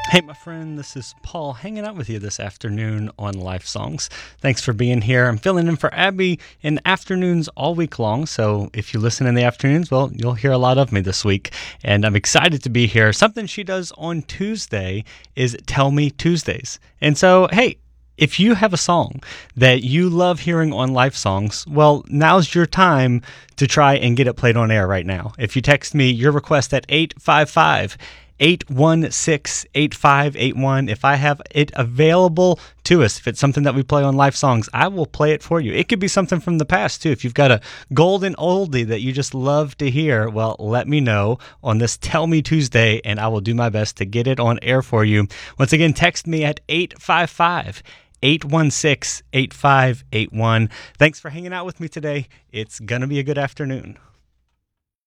Hey, my friend, this is Paul hanging out with you this afternoon on Life Songs. Thanks for being here. I'm filling in for Abby in afternoons all week long, so if you listen in the afternoons, well, you'll hear a lot of me this week, and I'm excited to be here. Something she does on Tuesday is Tell Me Tuesdays. And so, hey, if you have a song that you love hearing on Life Songs, well, now's your time to try and get it played on air right now. If you text me your request at 855-816-8581, if I have it available to us, if it's something that we play on Life Songs, I will play it for you. It could be something from the past, too. If you've got a golden oldie that you just love to hear, well, let me know on this Tell Me Tuesday, and I will do my best to get it on air for you. Once again, text me at 855-816-8581. Thanks for hanging out with me today. It's going to be a good afternoon.